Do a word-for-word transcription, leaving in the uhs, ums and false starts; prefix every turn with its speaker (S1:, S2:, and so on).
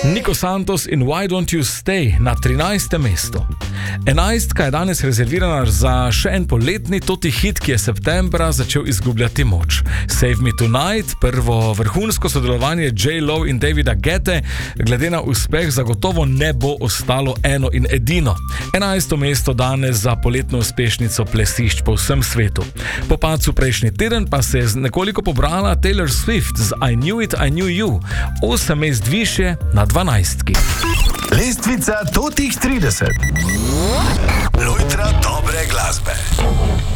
S1: Nico Santos in Why Don't You Stay na trinajstem mestu. Enajstka je danes rezervirana za še en poletni toti hit, ki je septembra začel izgubljati moč. Save Me Tonight, prvo vrhunsko sodelovanje J-Lo in Davida Guette, glede na uspeh zagotovo ne bo ostalo eno in edino. Enajsto mesto danes za poletno uspešnico plesišč po vsem svetu. Po padcu prejšnji teden pa se je nekoliko pobrala Taylor Swift z I Knew It, I Knew You, osem mest višje na dvanajstki.
S2: Lestvica totih trideset. Lojtra dobre glasbe.